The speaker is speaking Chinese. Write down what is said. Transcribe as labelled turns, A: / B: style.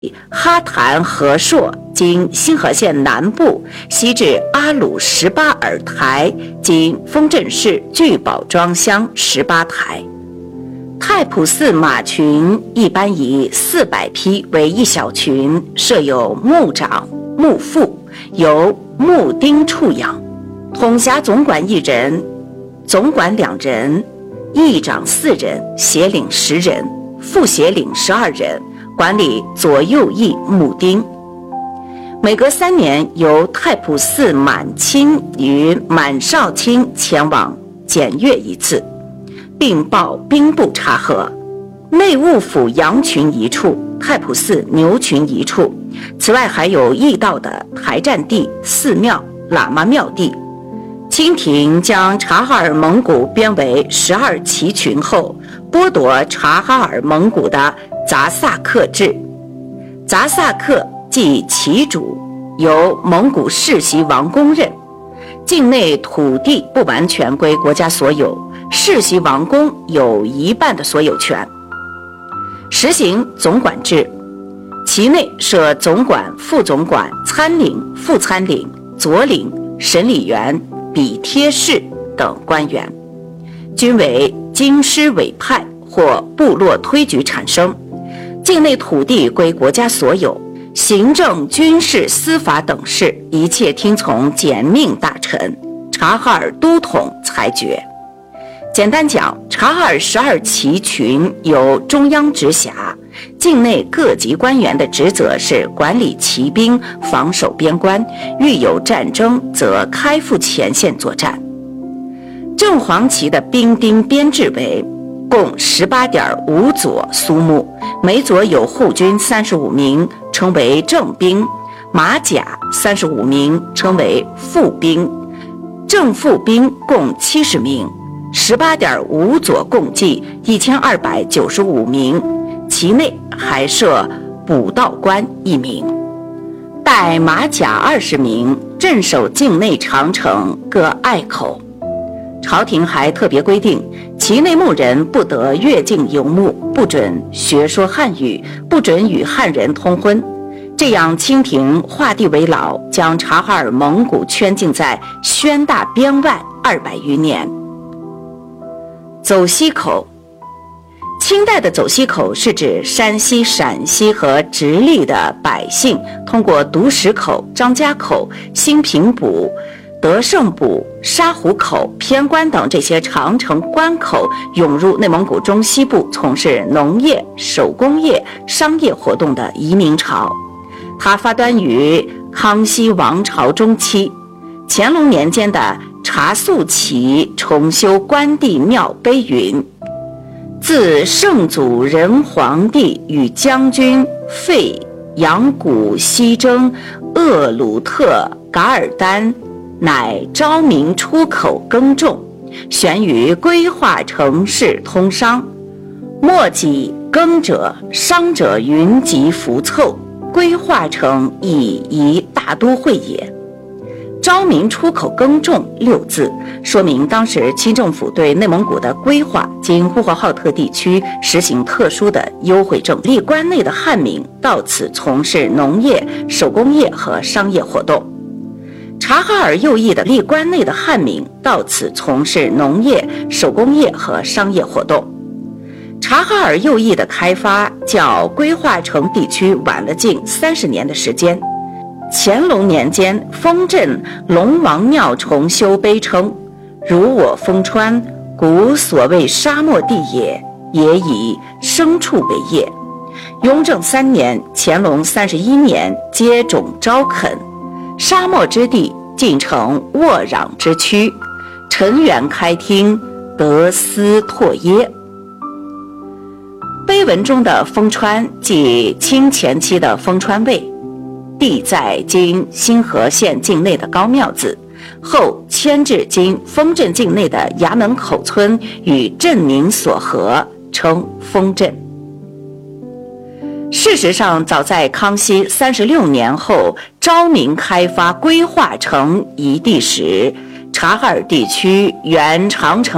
A: 哈坛和硕今新河县南部，西至阿鲁18尔台今丰镇市聚宝庄乡18台。太仆寺马群一般以400匹为一小群，设有牧长、牧副，由牧丁处养，统辖总管1人，总管2人，议长4人，协领10人，副协领12人，管理左右翼牧丁。每隔3年，由太仆寺满亲与满少卿前往检阅一次，并报兵部察核。内务府羊群一处，太仆寺牛群一处。此外还有驿道的台占地、寺庙、喇嘛庙地。清廷将察哈尔蒙古编为12旗群后，剥夺察哈尔蒙古的杂萨克制。杂萨克即旗主，由蒙古世袭王公任。境内土地不完全归国家所有，世袭王公有1半的所有权。实行总管制，其内设总管、副总管、参领、副参领、佐领、审理员、笔贴士等官员，均为京师委派或部落推举产生。境内土地归国家所有，行政、军事、司法等事一切听从简命大臣、察哈尔都统裁决。简单讲，察哈尔12旗群由中央直辖，境内各级官员的职责是管理骑兵、防守边关，遇有战争则开赴前线作战。正黄旗的兵丁编制为共18.5佐苏木，每佐有护军35名，称为正兵；马甲35名，称为副兵；正副兵共70名。18.5佐共计1295名，其内还设补道官1名，带马甲20名，镇守境内长城各隘口。朝廷还特别规定，其内牧人不得越境游牧，不准学说汉语，不准与汉人通婚。这样清廷画地为牢，将察哈尔蒙古圈禁在宣大边外200余年。走西口，清代的走西口是指山西、陕西和直隶的百姓通过独石口、张家口、兴平堡、德胜堡、沙湖口、偏关等这些长城关口，涌入内蒙古中西部从事农业、手工业、商业活动的移民潮。它发端于康熙王朝中期，乾隆年间的察肃旗重修关帝庙碑云：自圣祖仁皇帝与将军费扬古西征鄂鲁特噶尔丹，乃昭明出口耕种，悬于规划城市通商，莫己耕者商者云集浮凑，规划成以大都会也。昭明出口耕种6字，说明当时清政府对内蒙古的规划经呼和浩特地区实行特殊的优惠政策，立关内的汉民到此从事农业、手工业和商业活动。察哈尔右翼的立关内的汉民到此从事农业、手工业和商业活动。察哈尔右翼的开发较规划城地区晚了近30年的时间。乾隆年间，丰镇龙王庙重修碑称：如我丰川，古所谓沙漠地也，也以牲畜为业。雍正3年、乾隆31年接种招垦，沙漠之地尽成沃壤之区，陈园开汀，得斯拓耶。碑文中的丰川即清前期的丰川卫，地在今新河县境内的高庙子，后迁至今丰镇境内的衙门口村，与镇民所合，称丰镇。事实上，早在康熙36年后，昭明开发规划成一地时，察哈尔地区原长城